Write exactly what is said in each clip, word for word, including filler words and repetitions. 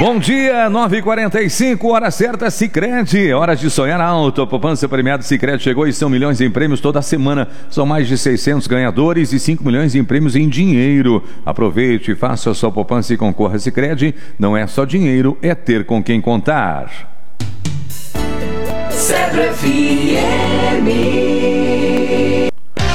Bom dia, nove e quarenta e cinco, hora certa, Sicredi. Hora de sonhar alto. A poupança premiada Sicredi chegou e são milhões em prêmios toda semana. São mais de seiscentos ganhadores e cinco milhões em prêmios em dinheiro. Aproveite, faça a sua poupança e concorra a Sicredi. Não é só dinheiro, é ter com quem contar. Cedro F M.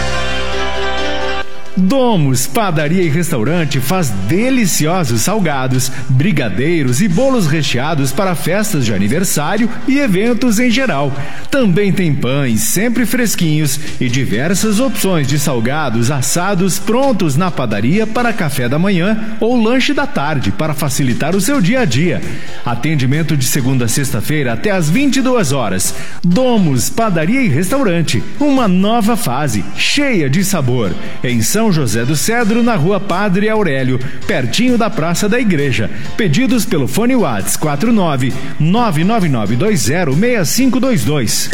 Domus Padaria e Restaurante faz deliciosos salgados, brigadeiros e bolos recheados para festas de aniversário e eventos em geral. Também tem pães sempre fresquinhos e diversas opções de salgados assados prontos na padaria para café da manhã ou lanche da tarde para facilitar o seu dia a dia. Atendimento de segunda a sexta-feira até às vinte e duas horas. Domus Padaria e Restaurante, uma nova fase cheia de sabor. Em São José do Cedro, na Rua Padre Aurélio, pertinho da Praça da Igreja. Pedidos pelo fone WhatsApp quatro nove nove nove nove dois zero seis cinco dois dois.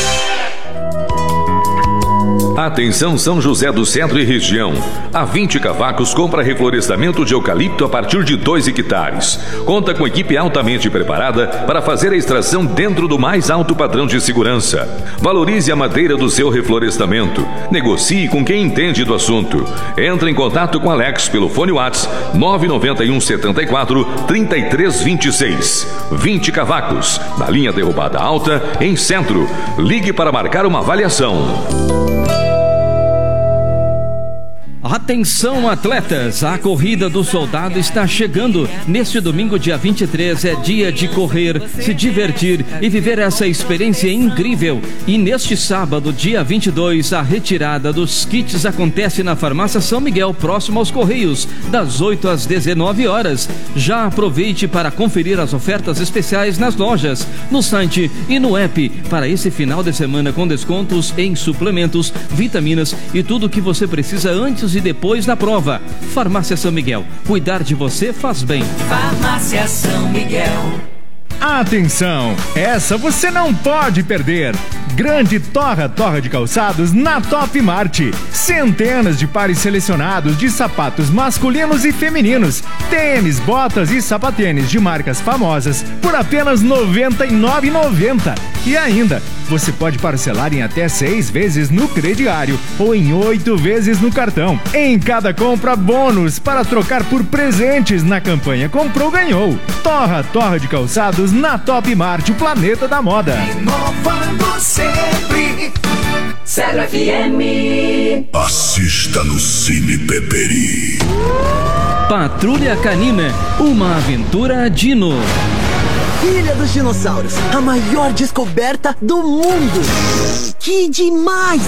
Atenção São José do Centro e região. A vinte Cavacos compra reflorestamento de eucalipto a partir de dois hectares. Conta com equipe altamente preparada para fazer a extração dentro do mais alto padrão de segurança. Valorize a madeira do seu reflorestamento. Negocie com quem entende do assunto. Entre em contato com Alex pelo fone WhatsApp nove nove um sete quatro três três dois seis. vinte Cavacos, na linha Derrubada Alta, em Centro. Ligue para marcar uma avaliação. Atenção atletas, a Corrida do Soldado está chegando. Neste domingo, dia vinte e três, é dia de correr, se divertir e viver essa experiência incrível. E neste sábado, dia vinte e dois, a retirada dos kits acontece na Farmácia São Miguel, próximo aos Correios, das oito às dezenove horas. Já aproveite para conferir as ofertas especiais nas lojas, no site e no app para esse final de semana com descontos em suplementos, vitaminas e tudo o que você precisa antes e depois da prova. Farmácia São Miguel, cuidar de você faz bem. Farmácia São Miguel. Atenção, essa você não pode perder. Grande Torra Torra de Calçados na Top Mart. Centenas de pares selecionados de sapatos masculinos e femininos, tênis, botas e sapatênis de marcas famosas por apenas noventa e nove reais e noventa centavos. E ainda, você pode parcelar em até seis vezes no crediário ou em oito vezes no cartão. Em cada compra, bônus para trocar por presentes na campanha Comprou Ganhou. Torra Torra de Calçados na Top Mart, o planeta da moda. Inovando sempre. Cedro F M. Assista no Cine Peperi. Patrulha Canina, uma aventura Dino. Ilha dos Dinossauros, a maior descoberta do mundo. Que demais!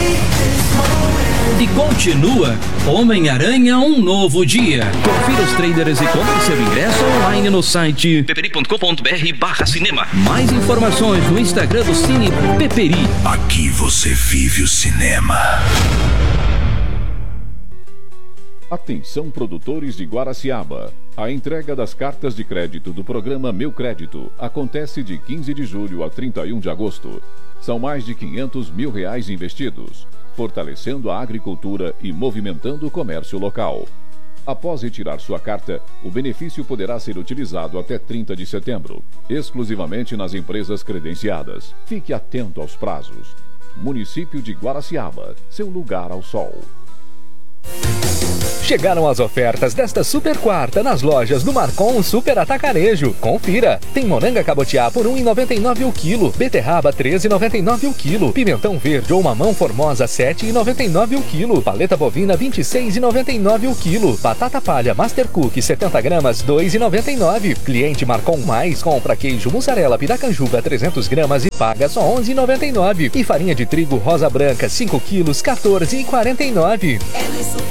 E continua Homem-Aranha, um novo dia. Confira os trailers e compre seu ingresso online no site peperi ponto com ponto br barra cinema. Mais informações no Instagram do Cine Peperi. Aqui você vive o cinema. Atenção produtores de Guaraciaba. A entrega das cartas de crédito do programa Meu Crédito acontece de quinze de julho a trinta e um de agosto. São mais de quinhentos mil reais investidos, fortalecendo a agricultura e movimentando o comércio local. Após retirar sua carta, o benefício poderá ser utilizado até trinta de setembro, exclusivamente nas empresas credenciadas. Fique atento aos prazos. Município de Guaraciaba, seu lugar ao sol. Chegaram as ofertas desta super quarta nas lojas do Marcon Super Atacarejo. Confira. Tem moranga cabotiá por um real e noventa e nove centavos o quilo. Beterraba treze reais e noventa e nove centavos o quilo. Pimentão verde ou mamão formosa sete reais e noventa e nove centavos o quilo. Paleta bovina vinte e seis reais e noventa e nove centavos o quilo. Batata palha Master Cook setenta gramas dois reais e noventa e nove centavos. Cliente Marcon Mais compra queijo mussarela piracanjuba trezentas gramas e paga só onze reais e noventa e nove centavos. E farinha de trigo rosa branca cinco quilos quatorze reais e quarenta e nove centavos.